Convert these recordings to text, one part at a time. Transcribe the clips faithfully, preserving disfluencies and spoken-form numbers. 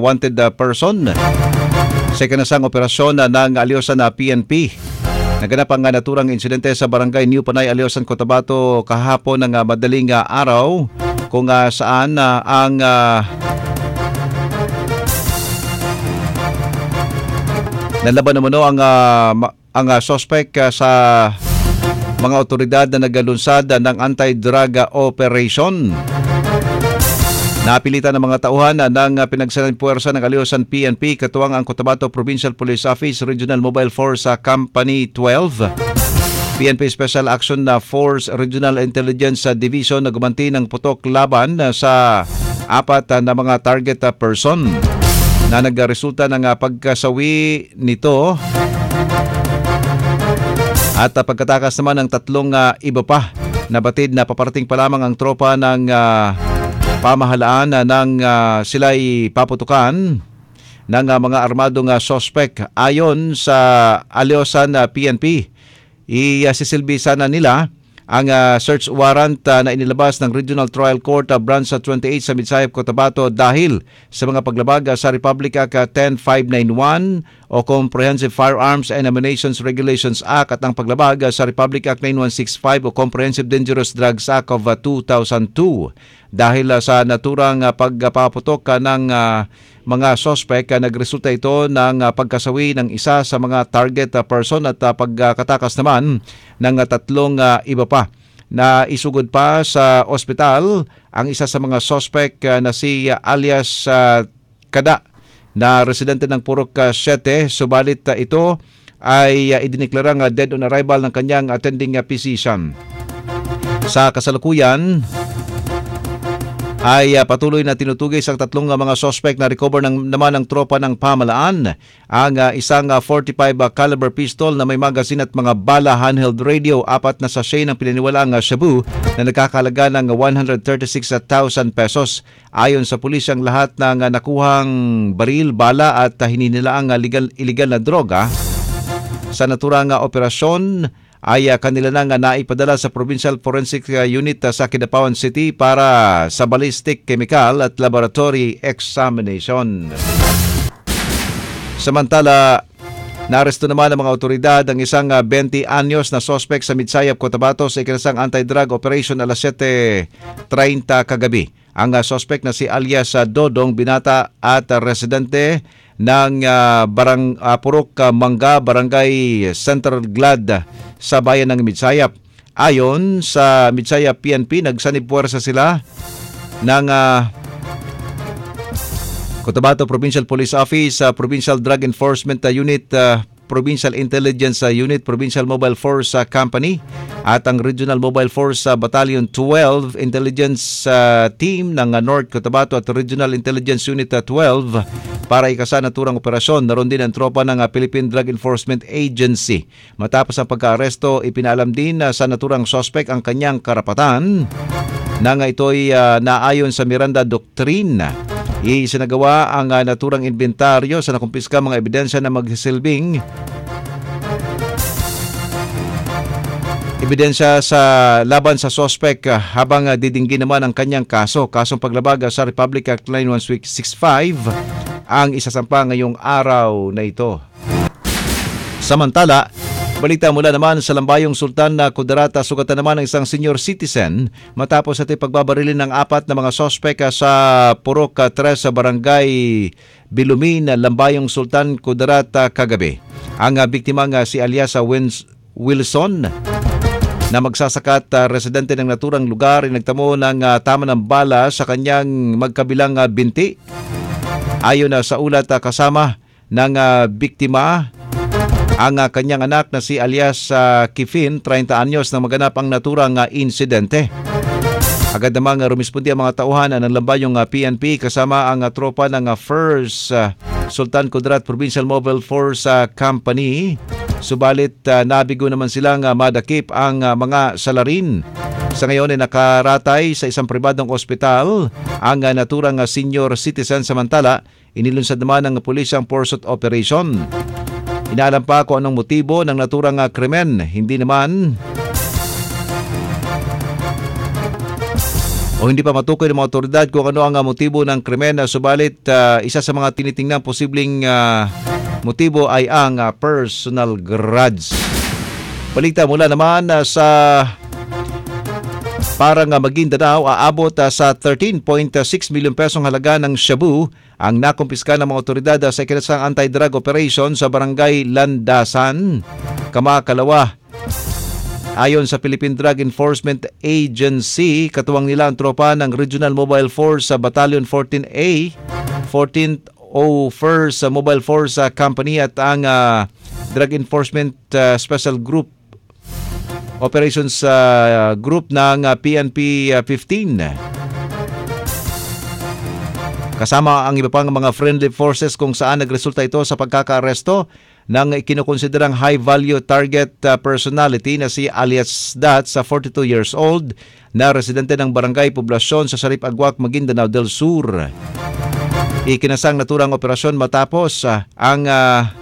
wanted uh, person sa ikanasang operasyon uh, ng Alyosan na P N P. Naganap ang uh, naturang insidente sa barangay New Panay, Alyosan, Cotabato kahapon ng uh, madaling uh, araw kung uh, saan uh, ang uh, nalaban naman no, ang, uh, ang uh, suspect uh, sa mga otoridad na nagalunsad uh, ng anti-drug operation. Napilitan ng mga tauhan ng pinagsanang puwersa ng Alyosan P N P katuwang ang Cotabato Provincial Police Office Regional Mobile Force Company twelve, P N P Special Action Force Regional Intelligence Division na gumanti ng putok laban sa apat na mga target person na nagresulta ng pagkasawi nito at pagkatakas naman ng tatlong iba pa. Nabatid na paparating pa lamang ang tropa ng uh, pamahalaan na nang uh, sila'y paputukan ng uh, mga armadong uh, suspect. Ayon sa Alyosan uh, P N P, isisilbi sana nila ang uh, search warrant uh, na inilabas ng Regional Trial Court uh, Branch twenty-eight sa Midsayap, Cotabato dahil sa mga paglabag uh, sa Republic Act uh, ten five ninety-one o Comprehensive Firearms and Ammunition Regulations Act at ang paglabag uh, sa Republic Act nine one six five o Comprehensive Dangerous Drugs Act of uh, two thousand two. Dahil uh, sa naturang uh, pagpaputok uh, ng uh, mga suspect, uh, nagresulta ito ng uh, pagkasawi ng isa sa mga target uh, person at uh, pagkatakas naman ng uh, tatlong uh, iba pa. Na isugod pa sa ospital ang isa sa mga suspect uh, na si uh, alias uh, Kada na residente ng Purok uh, seven, subalit uh, ito ay uh, idineklarang uh, dead on arrival ng kanyang attending uh, physician. Sa kasalukuyan ay uh, patuloy na tinutugis ang tatlong uh, mga suspect na recover ng, naman ng tropa ng pamahalaan. Ang uh, isang uh, forty-five uh, caliber pistol na may magazine at mga bala, handheld radio, apat na sachet ng pinaniwalaang uh, shabu na nagkakalaga ng one hundred thirty-six thousand pesos. Ayon sa pulis, ang lahat ng uh, nakuhang baril, bala at uh, hininilaang uh, legal, illegal na droga sa naturang uh, operasyon ay uh, kanila nang uh, naipadala sa Provincial Forensic uh, Unit uh, sa Kidapawan City para sa ballistic, chemical at laboratory examination. Samantala, naaresto naman ng mga otoridad ang isang uh, twenty anyos na suspect sa Midsayap, Cotabato sa ikinasang anti-drug operation alas seven thirty kagabi. Ang uh, suspect na si alias uh, Dodong Binata at uh, residente ng uh, barang, uh, Purok uh, Mangga, Barangay Central Glad sa bayan ng Midsayap. Ayon sa Midsayap P N P, nagsanib puwersa sila ng uh, Cotabato Provincial Police Office, uh, Provincial Drug Enforcement uh, Unit, uh, Provincial Intelligence uh, Unit, Provincial Mobile Force uh, Company at ang Regional Mobile Force uh, Battalion twelve, Intelligence uh, Team ng uh, North Cotabato at Regional Intelligence Unit uh, twelve para ikasa naturang operasyon. Naroon din ang tropa ng uh, Philippine Drug Enforcement Agency. Matapos ang pagka-aresto, ipinalam din uh, sa naturang suspect ang kanyang karapatan na nga ito'y uh, naayon sa Miranda Doctrine. Isinagawa ang uh, naturang inventaryo sa nakumpiska mga ebidensya na magsisilbing ebidensya sa laban sa suspect uh, habang uh, didinggin naman ang kanyang kaso. Kasong paglabag uh, sa Republic Act nine one six five ang isasampa ngayong araw na ito. Samantala, balita mula naman sa Lambayong Sultan na Kudarata, sugatan naman ng isang senior citizen matapos at pagbabarilin ng apat na mga sospek sa Purok tres sa Barangay Bilumin, Lambayong Sultan Kudarata kagabi. Ang biktima nga si alias Wilson na magsasakat uh, residente ng naturang lugar ay nagtamo ng uh, tama ng bala sa kanyang magkabilang uh, binti. Ayon na uh, sa ulat uh, kasama ng uh, biktima ang uh, kanyang anak na si alias uh, Kifin, thirty anyos, na maganap ang naturang uh, insidente. Agad namang uh, rumispondi ang mga tauhan ng Lambayong uh, P N P kasama ang uh, tropa ng uh, First uh, Sultan Kudarat Provincial Mobile Force uh, Company. Subalit uh, nabigo naman silang uh, madakip ang uh, mga salarin. Sa ngayon ay nakaratay sa isang pribadong ospital ang uh, naturang uh, senior citizen. Samantala, inilunsad naman ng pulis ang pursuit operation. Inaalam pa kung anong motibo ng naturang uh, krimen. Hindi naman o hindi pa matukoy ng mga otoridad kung ano ang uh, motibo ng krimen. Uh, subalit uh, isa sa mga tinitingnan posibleng uh, motibo ay ang uh, personal grudge. Balita mula naman uh, sa parang uh, Maguindanao, aabot uh, sa thirteen point six milyon pesong halaga ng shabu ang nakumpiska ng mga otoridad uh, sa ikinasang anti-drug operation sa barangay Landasan, Kamakalawa. Ayon sa Philippine Drug Enforcement Agency, katuwang nila ang tropa ng Regional Mobile Force sa Battalion fourteen A, fourteenth oh first Mobile Force uh, Company at ang uh, Drug Enforcement uh, Special Group Operations uh, Group ng uh, P N P fifteen. Kasama ang iba pang mga friendly forces kung saan nagresulta ito sa pagkakaaresto ng ikinukonsiderang high-value target uh, personality na si alias Dat sa forty-two years old na residente ng Barangay Poblasyon sa Sarip Agwak, Maguindanao del Sur. Ikinasang naturang operasyon matapos uh, ang uh,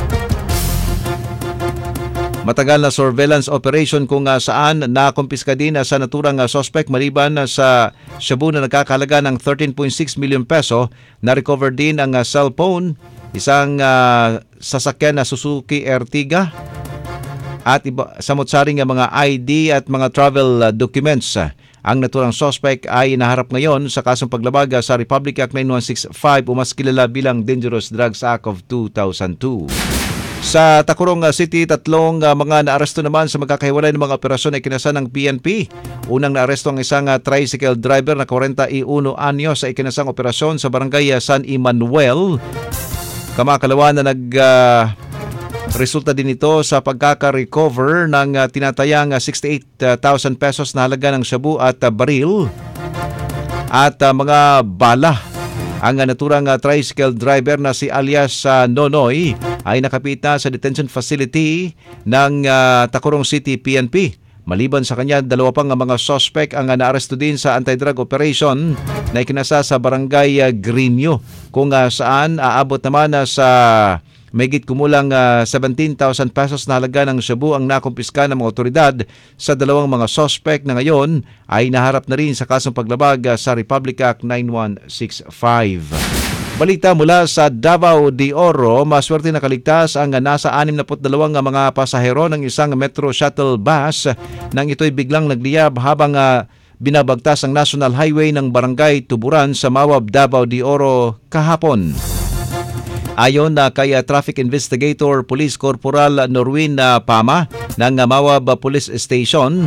matagal na surveillance operation kung uh, saan nakumpiska din uh, sa naturang uh, suspect maliban uh, sa shabu na nagkakalaga ng thirteen point six milyon peso. Na-recover din ang uh, cellphone, isang uh, sasakyan na Suzuki Ertiga at iba, samot-saring uh, mga I D at mga travel uh, documents. Uh, ang naturang suspect ay naharap ngayon sa kasong paglabag uh, sa Republic Act nine one six five o mas kilala bilang Dangerous Drugs Act of two thousand two. Sa Tacurong City, tatlong uh, mga naaresto naman sa magkakahiwalay ng mga operasyon ay kinasa ng P N P. Unang naaresto ang isang uh, tricycle driver na forty-one anyos sa ikinasang operasyon sa barangay uh, San Emanuel, Kamakalawa, na nag uh, resulta din ito sa pagkaka-recover ng uh, tinatayang uh, sixty-eight thousand pesos na halaga ng shabu at uh, baril at uh, mga bala. Ang naturang uh, tricycle driver na si alias uh, Nonoy ay nakapita sa detention facility ng uh, Tacurong City P N P. Maliban sa kanya, dalawa pang uh, mga suspect ang uh, naaresto din sa anti-drug operation na ikinasa sa barangay uh, Greenio, kung uh, saan aabot naman uh, sa mahigit kumulang uh, seventeen thousand pesos na halaga ng shabu ang nakumpiska ng mga otoridad sa dalawang mga suspect na ngayon ay naharap na rin sa kasong paglabag uh, sa Republic Act nine one six five. Balita mula sa Davao de Oro, maswerte na kaligtas ang nasa sixty-two mga pasahero ng isang metro shuttle bus nang ito'y biglang nagliyab habang uh, binabagtas ang National Highway ng Barangay Tuburan sa Mawab, Davao de Oro kahapon. Ayon na kay uh, Traffic Investigator Police Corporal Norwin uh, Pama ng uh, Mawab Police Station,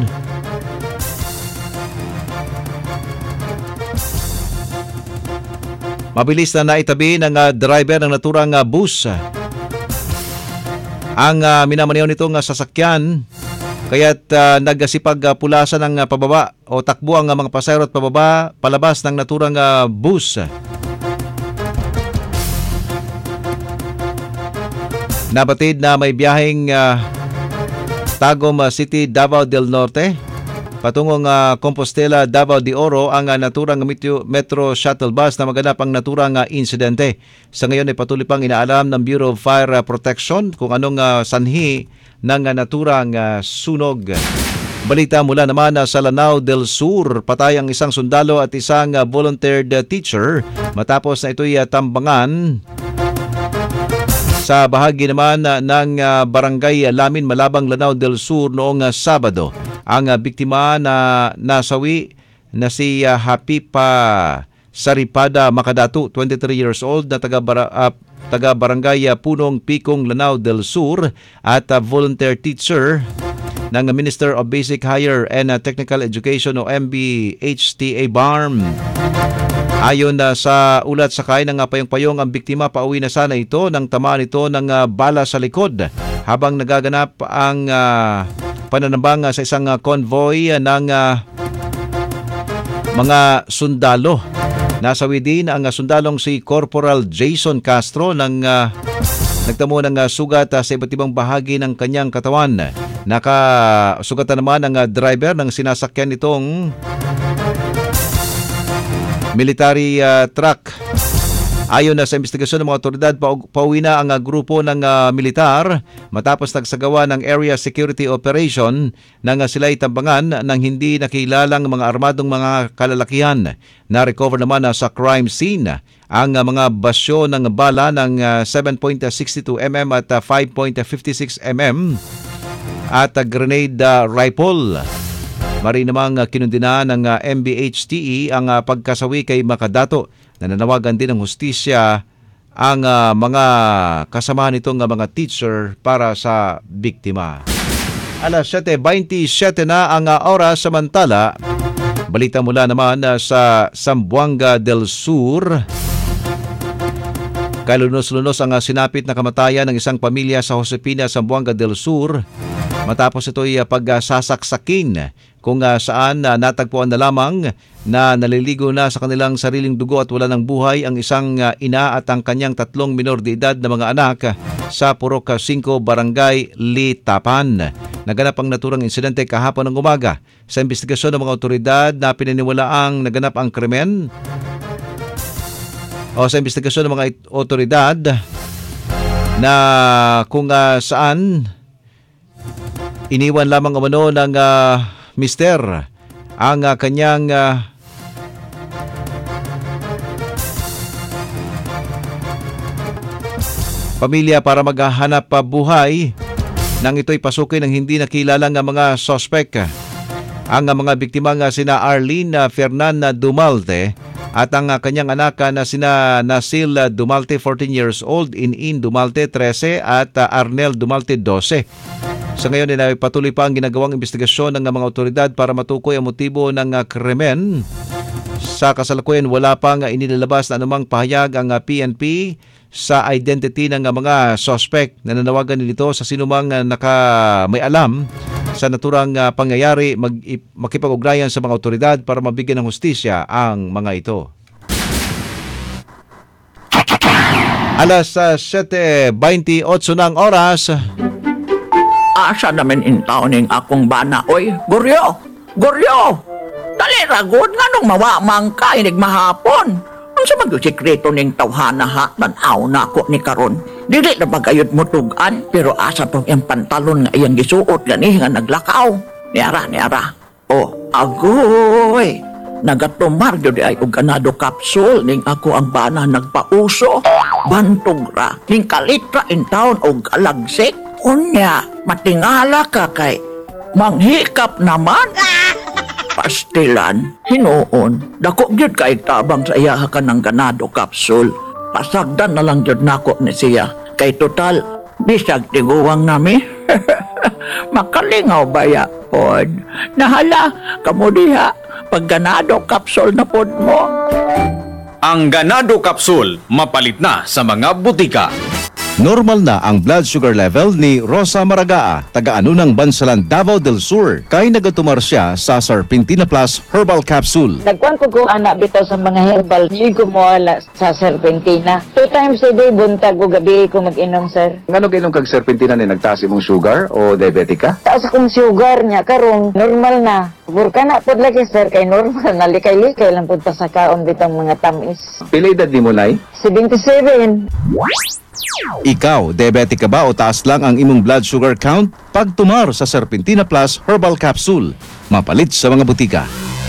mabilis na naitabi ng uh, driver ng naturang uh, bus ang uh, minamaneho nitong uh, sasakyan, kaya't uh, nagsipag uh, pulasan ng uh, pababa o takbo ang uh, mga pasahero at pababa palabas ng naturang uh, bus. Nabatid na may biyaheng uh, Tagum uh, City, Davao del Norte patungong uh, Compostela, Davao de Oro ang uh, naturang metro, metro shuttle bus na maganap ang naturang uh, insidente. Sa ngayon ay patuloy pang inaalam ng Bureau of Fire Protection kung anong uh, sanhi ng uh, naturang uh, sunog. Balita mula naman uh, sa Lanao del Sur, patay ang isang sundalo at isang uh, volunteered uh, teacher matapos na ito'y uh, tambangan sa bahagi naman uh, ng uh, Barangay Lamin, Malabang, Lanao del Sur noong uh, Sabado. Ang uh, biktima na nasawi na si uh, Hapipa Saripada Makadatu, twenty-three years old, na taga, uh, taga Barangay uh, Punong Pikong, Lanao del Sur at uh, volunteer teacher ng Minister of Basic Higher and uh, Technical Education o M B H T A B A R M. Ayon na uh, sa ulat sa kain ng uh, payong-payong, ang biktima pauwi na sana ito nang tamaan ito ng uh, bala sa likod habang nagaganap ang uh, pananambang uh, sa isang uh, convoy uh, ng uh, mga sundalo. Nasawi din ang uh, sundalong si Corporal Jason Castro ng uh, nagtamo ng uh, sugat uh, sa iba't ibang bahagi ng kanyang katawan. Nakasugatan naman ang uh, driver ng sinasakyan nitong military uh, truck Ayon na sa investigasyon ng mga otoridad, pauwi na ang uh, grupo ng uh, militar matapos nagsagawa ng area security operation nang uh, sila'y tambangan ng hindi nakilalang mga armadong mga kalalakihan. Na-recover naman uh, sa crime scene ang uh, mga basyo ng bala ng uh, seven point six two millimeter at uh, five point five six millimeter at uh, grenade uh, rifle. Mari namang uh, kinundina ng uh, M B H T E ang uh, pagkasawi kay Makadato. Nananawagan din ng hustisya ang uh, mga kasamahan nitong uh, mga teacher para sa biktima. Alas siyete twenty-seven na ang uh, oras. Samantala, balita mula naman uh, sa Zamboanga del Sur. Kalunos-lunos ang uh, sinapit na kamatayan ng isang pamilya sa Josefina, Zamboanga del Sur matapos ito'y uh, pagsasaksakin kung uh, saan uh, natagpuan na lamang na naliligo na sa kanilang sariling dugo at wala ng buhay ang isang uh, ina at ang kanyang tatlong minor de edad na mga anak sa Purok five, Barangay Litapan. Naganap ang naturang insidente kahapon ng umaga. Sa investigasyon ng mga otoridad na pinaniwalaang naganap ang krimen, o sa investigasyon ng mga otoridad na kung uh, saan iniwan lamang umano ng uh, mister ang uh, kanyang uh, pamilya para maghahanap pa buhay nang ito'y pasukin ng hindi nakilalang mga sospek. Ang uh, mga biktima nga sina Arlene Fernanda Dumalte at ang uh, kanyang anak na sina Nasil Dumalte, fourteen years old, In-In Dumalte, thirteen, at uh, Arnel Dumalte, twelve. Sa ngayon ay patuloy pa ang ginagawang investigasyon ng mga otoridad para matukoy ang motibo ng uh, krimen. Sa kasalukuyan, wala pang uh, inilalabas na anumang pahayag ang uh, P N P sa identity ng uh, mga suspect. Nananawagan nito sa sinumang uh, naka may alam sa naturang uh, pangyayari mag, makipag-ugnayan sa mga otoridad para mabigyan ng hustisya ang mga ito. Alas uh, siyete twenty-eight na ang oras. Asa namin intaw ning akong bana, oy. Goryo! Goryo! Dali ragod nga nung mawamang ka inig mahapon. Ang sa mag-sikreto ning tawhana ha, tanaw na ako ni karon. Dili na bagayod mo tugan, pero asa tong iyang pantalon nga iyang gisuot gani nga naglakaw. Niara, niara. Oh, agoy! Nagatumar yun ay og ganado kapsul ning ako ang bana nagpauso. Bantog ra, ning kalitra in town og alagsik. Unya, matingala ka kay manghikap naman. Pastilan, hinuon, dako gyud kay tabang sa iya ka ng ganado kapsul. Pasagdan na lang gyud nako ni siya. Kay total, bisag tiguwang nami. Makalingaw baya pod. Nahala, kamo diha, pag ganado kapsul na pod mo. Ang ganado kapsul, mapalit na sa mga butika. Normal na ang blood sugar level ni Rosa Maragaa, taga-ano ng Bansalan, Davao del Sur, kay nagatumar siya sa Serpentina Plus Herbal Capsule. Nagkuhan ko ko anak bitaw sa mga herbal, hindi ko mawala sa Serpentina. Two times a day, buntag o gabi ko mag-inom, sir. Ngano ginom kag serpentina ni nagtaas imong sugar o diabetic ka? Taas akong sugar niya, karong normal na. Burka na po lagi, sir, kay normal na likay-likay lang po sa kaon bitang mga tamis. Pila edad nimo nay? seventy-seven. Ikaw, diabetic ka ba o taas lang ang imong blood sugar count? Pagtumar sa Serpentina Plus Herbal Capsule. Mapalit sa mga butika.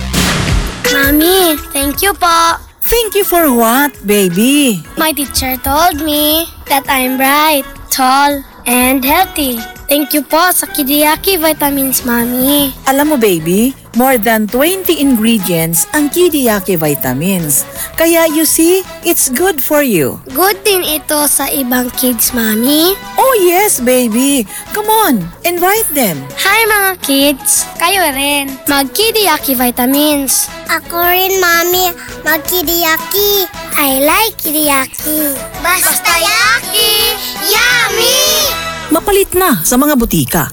Mommy, thank you po. Thank you for what, baby? My teacher told me that I'm bright, tall, and healthy. Thank you po sa Kidiyaki Vitamins, Mommy. Alam mo, baby, more than twenty ingredients ang Kidiyaki Vitamins. Kaya you see, it's good for you. Good din ito sa ibang kids, Mommy. Oh yes, baby. Come on, invite them. Hi mga kids! Kayo rin, mag-Kidiyaki Vitamins. Ako rin, Mami. Mag-Kidiyaki. I like Kidiyaki. Basta yaki! Yummy! Mapalit na sa mga butika.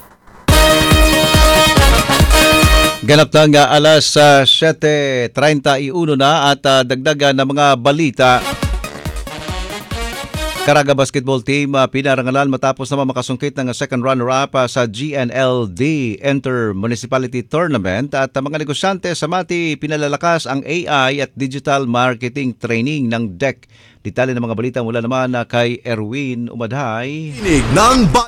Ganap lang uh, alas uh, siyete treinta y uno na at uh, dagdagan ng mga balita. Caraga basketball team uh, pinarangalan matapos naman makasungkit ng second runner-up uh, sa G N L D Inter-Municipality Tournament at uh, mga negosyante sa Mati pinalalakas ang A I at digital marketing training ng D E C. Detalye ng mga balita mula naman uh, kay Erwin Umadhay. Tinig ng bayan.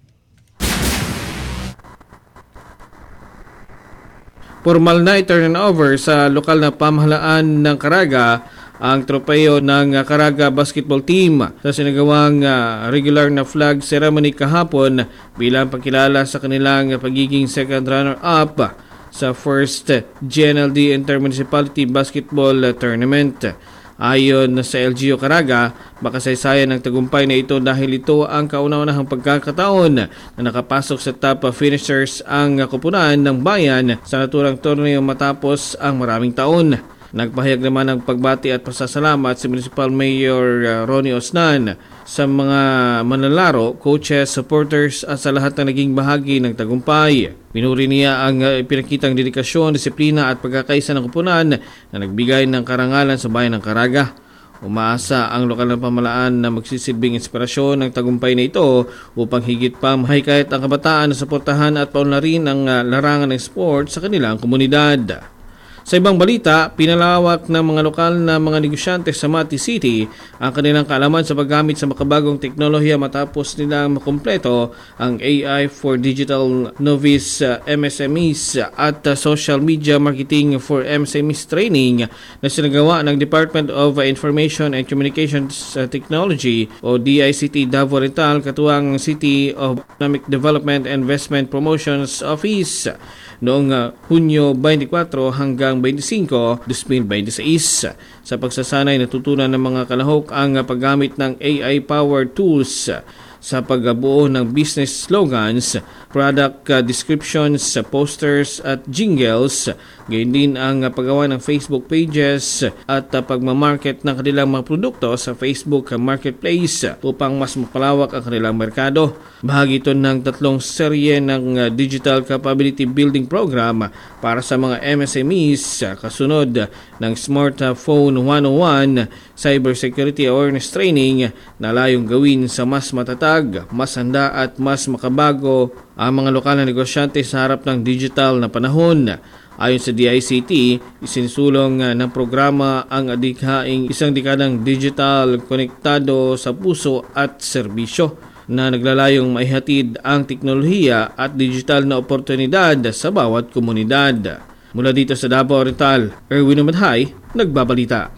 Formal na i-turnover sa lokal na pamahalaan ng Caraga ang tropeyo ng Caraga basketball team sa sinagawang uh, regular na flag ceremony kahapon bilang pagkilala sa kanilang pagiging second runner-up sa first G N L D Intermunicipality Basketball Tournament. Ayon sa L G U Caraga, makasaysayan ng tagumpay na ito dahil ito ang kauna-unahang pagkakataon na nakapasok sa top finishers ang kupunan ng bayan sa naturang torneo matapos ang maraming taon. Nagpahayag naman ng pagbati at pasasalamat si Municipal Mayor uh, Ronnie Osnan sa mga manlalaro, coaches, supporters at sa lahat na naging bahagi ng tagumpay. Pinuri niya ang uh, pinakitang dedikasyon, disiplina at pagkakaisa ng kupunan na nagbigay ng karangalan sa bayan ng Caraga. Umaasa ang lokal na pamahalaan na magsisilbing inspirasyon ng tagumpay na ito upang higit pa mahikayat ang kabataan na suportahan at paunlarin ang uh, larangan ng sport sa kanilang komunidad. Sa ibang balita, pinalawak ng mga lokal na mga negosyante sa Mati City ang kanilang kaalaman sa paggamit sa makabagong teknolohiya matapos nilang makumpleto ang A I for Digital Novice uh, M S M Es at uh, Social Media Marketing for M S M Es training na sinagawa ng Department of Information and Communications Technology o D I C T Davao Oriental katuwang City of Economic Development and Investment Promotions Office noong uh, Hunyo twenty-four hanggang twenty-five, twenty twenty-six. Sa pagsasanay, natutunan ng mga kalahok ang uh, paggamit ng A I-powered tools uh, sa pagbuo ng business slogans, product uh, descriptions, uh, posters at jingles. Gayon din ang uh, paggawa ng Facebook pages at uh, pagmamarket ng kanilang mga produkto sa Facebook Marketplace upang mas mapalawak ang kanilang merkado. Bahagi ito ng tatlong serye ng uh, Digital Capability Building Program para sa mga M S M Es uh, kasunod ng Smartphone one oh one Cybersecurity Awareness Training na layong gawin sa mas matatag, mas handa at mas makabago ang mga lokal na negosyante sa harap ng digital na panahon. Ayon sa D I C T, isinusulong ng programa ang adikhaing isang dekadang digital konektado sa puso at serbisyo na naglalayong maihatid ang teknolohiya at digital na oportunidad sa bawat komunidad. Mula dito sa Davao Oriental, Erwin Umadhay, nagbabalita.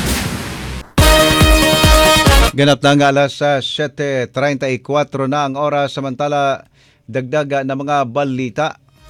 Ganap na nga alas seven thirty-four na ang oras, samantala dagdaga na mga balita.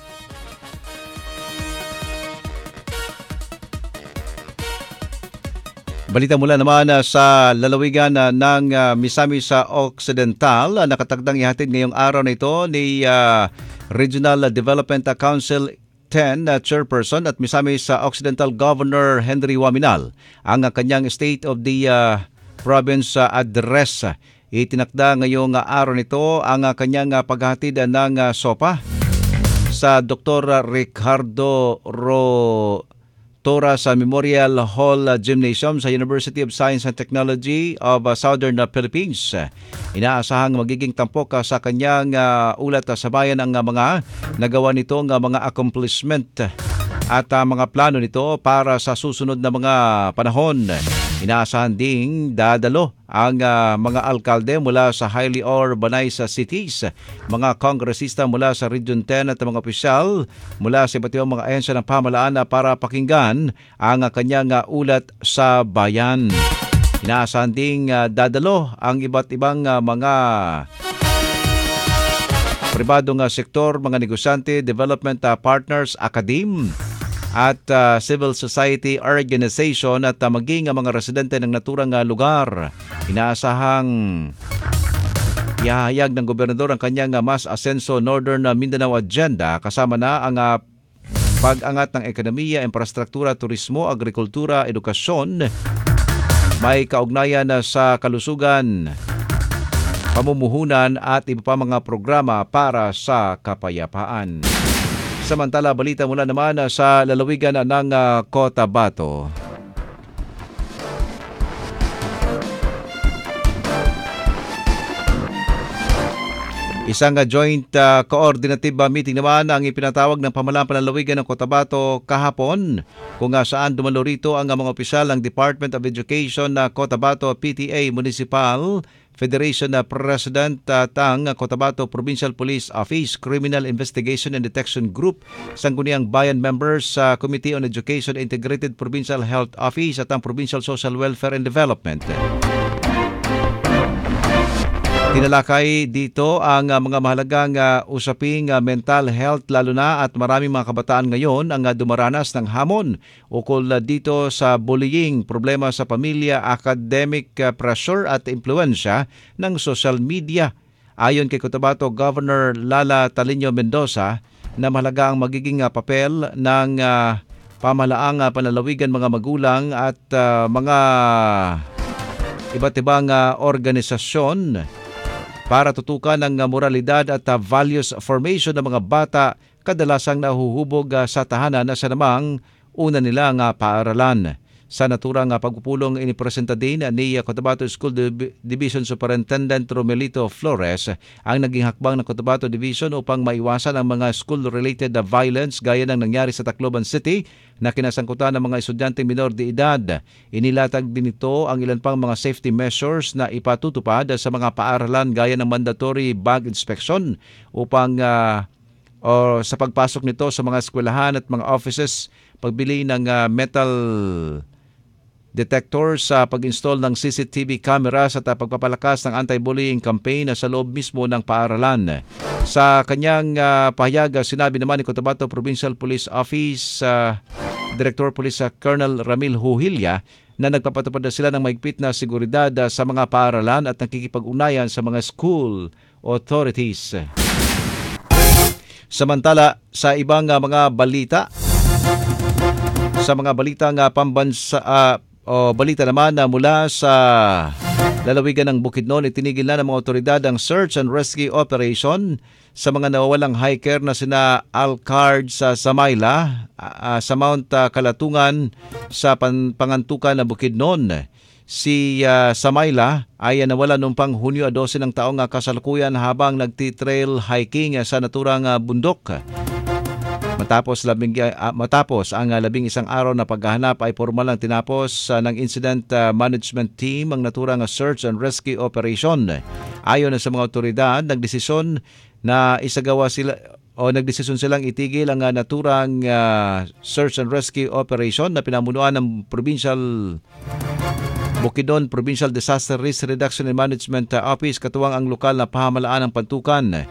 Balita mula naman uh, sa lalawigan uh, ng uh, Misamis sa Occidental. Uh, nakatagdang ihatid ngayong araw na ito ni uh, Regional Development Council ten uh, Chairperson at Misamis sa Occidental Governor Henry Waminal ang uh, kanyang State of the uh, Province uh, Address. Itinakda ngayong uh, araw nito ang uh, kanyang uh, paghatid uh, ng uh, sopa sa Doctor Ricardo Ro Tora sa Memorial Hall Gymnasium sa University of Science and Technology of Southern Philippines. Inaasahang magiging tampok sa kanyang uh, ulat sa bayan ang uh, mga nagawa nitong uh, mga accomplishment at uh, mga plano nito para sa susunod na mga panahon. Inaasahan ding dadalo ang uh, mga alkalde mula sa highly urbanized cities, mga kongresista mula sa Region ten at mga opisyal mula sa iba't ibang mga ahensya ng pamahalaan para pakinggan ang uh, kanyang uh, ulat sa bayan. Inaasahan ding uh, dadalo ang iba't ibang uh, mga pribadong uh, sektor, mga negosyante, development uh, partners, academe, at uh, civil society organization at uh, maging uh, mga residente ng naturang uh, lugar. Inaasahang ihahayag ng gobernador ang kanyang uh, Mas Asenso Northern uh, Mindanao Agenda kasama na ang uh, pag-angat ng ekonomiya, infrastruktura, turismo, agrikultura, edukasyon, may kaugnayan uh, sa kalusugan, pamumuhunan at iba pa mga programa para sa kapayapaan. Samantala, balita mula naman sa lalawigan ng uh, Cotabato. Isang uh, joint uh, coordinative uh, meeting naman ang ipinatawag ng pamahalaan panlalawigan ng Cotabato kahapon kung uh, saan dumalo rito ang uh, mga opisyal ng Department of Education na uh, Cotabato P T A Municipal Federation na uh, President at uh, ang uh, Cotabato Provincial Police Office Criminal Investigation and Detection Group, Sangguniang Bayan members sa uh, Committee on Education Integrated Provincial Health Office at ang Provincial Social Welfare and Development. Tinalakay dito ang uh, mga mahalagang uh, usaping uh, mental health lalo na at maraming mga kabataan ngayon ang uh, dumaranas ng hamon ukol uh, dito sa bullying, problema sa pamilya, academic uh, pressure at impluensya ng social media. Ayon kay Cotabato Governor Lala Talino Mendoza na mahalaga ang magiging uh, papel ng uh, pamahalaang uh, panlalawigan mga magulang at uh, mga iba't ibang uh, organisasyon para tutukan ang moralidad at uh, values formation ng mga bata kadalasang nahuhubog uh, sa tahanan na sa namang una nilang uh, paaralan. Sa naturang uh, pagpupulong inipresenta din ni uh, Cotabato School Div- Division Superintendent Romelito Flores ang naging hakbang ng Cotabato Division upang maiwasan ang mga school-related uh, violence gaya ng nangyari sa Tacloban City na kinasangkutan ng mga estudyanteng minor de edad. Inilatag din ito ang ilan pang mga safety measures na ipatutupad sa mga paaralan gaya ng mandatory bag inspection upang uh, o sa pagpasok nito sa mga eskwelahan at mga offices, pagbili ng uh, metal detectors sa pag-install ng C C T V cameras at uh, pagpapalakas ng anti-bullying campaign sa loob mismo ng paaralan. Sa kanyang uh, pahayag, sinabi naman ni Cotabato Provincial Police Office uh, Director Police uh, Colonel Ramil Huhilya na nagpapatupad na sila ng maigpit na seguridad uh, sa mga paaralan at nakikipag-ugnayan sa mga school authorities. Samantala, sa ibang uh, mga balita, sa mga balitang uh, pambansa, uh, o balita naman na mula sa lalawigan ng Bukidnon, itinigil na ng mga otoridad ang search and rescue operation sa mga nawawalang hiker na sina Alcard sa Samayla, uh, sa Mount uh, Kalatungan sa pan- Pangantukan na Bukidnon. Si uh, Samayla ay nawala noong pang Hunyo dose ng taong uh, kasalukuyan habang nagti-trail hiking uh, sa naturang uh, bundok. Matapos, labing, uh, matapos ang uh, labing isang araw na paghahanap ay formal lang tinapos uh, ng incident uh, management team ang naturang uh, search and rescue operation. Ayon na sa mga otoridad, nagdesisyon na isagawa sila o nagdesisyon silang itigil ang uh, naturang uh, search and rescue operation na pinamunuan ng Provincial Bukidnon Provincial Disaster Risk Reduction and Management uh, Office katuwang ang lokal na pamahalaan ng Pantukan.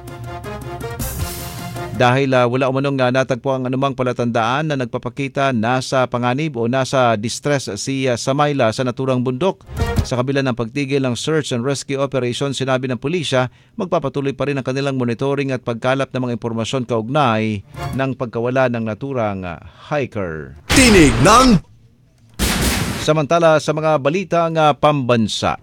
Dahil uh, wala umanong uh, natagpo ang anumang palatandaan na nagpapakita nasa panganib o nasa distress si uh, Samayla sa naturang bundok. Sa kabila ng pagtigil ng search and rescue operation, sinabi ng pulisya, magpapatuloy pa rin ang kanilang monitoring at pagkalap ng mga impormasyon kaugnay ng pagkawala ng naturang uh, hiker. Tinig ng Samantala sa mga balitang uh, pambansa.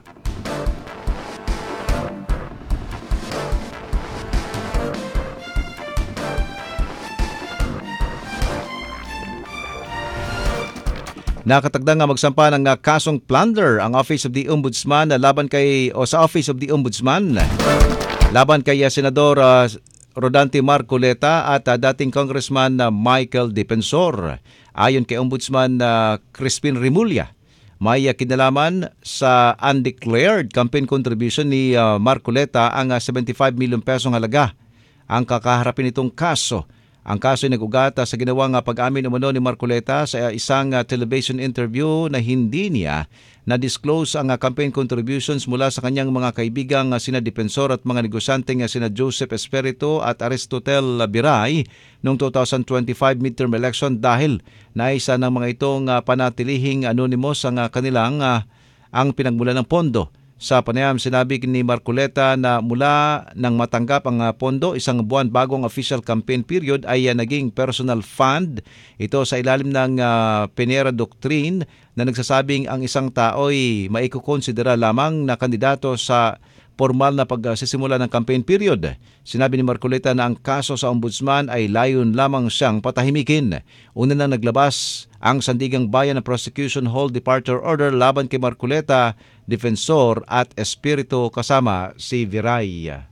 Nakatagda nga magsampa ng uh, kasong plunder ang Office of the Ombudsman uh, laban kay o sa Office of the Ombudsman laban kay uh, Senador uh, Rodante Marcoleta at uh, dating Congressman uh, Michael Defensor. Ayon kay Ombudsman uh, Crispin Rimulya, may uh, kinalaman sa undeclared campaign contribution ni uh, Marcoleta ang uh, seventy-five million pesong halaga. Ang kakaharapin itong kaso. Ang kaso ay nag-ugat sa ginawang pag-amin umano ni Marcoleta sa isang television interview na hindi niya na-disclose ang campaign contributions mula sa kanyang mga kaibigang sina Defensor at mga negosyanteng sina Joseph Espiritu at Aristotel Biray noong twenty twenty-five midterm election dahil naisa ng mga itong panatilihing anonymous ang kanilang ang pinagmulan ng pondo. Sa panayam, sinabi ni Marcoleta na mula nang matanggap ang pondo isang buwan bagong official campaign period ay uh, naging personal fund. Ito sa ilalim ng uh, Pinera Doctrine na nagsasabing ang isang tao'y maikukonsidera lamang na kandidato sa formal na pagsisimula ng campaign period. Sinabi ni Marcoleta na ang kaso sa ombudsman ay layon lamang siyang patahimikin. Una nang naglabas ang Sandigang Bayan ng Prosecution Hold Departure Order laban kay Marcoleta, Defensor at Espiritu kasama si Viray.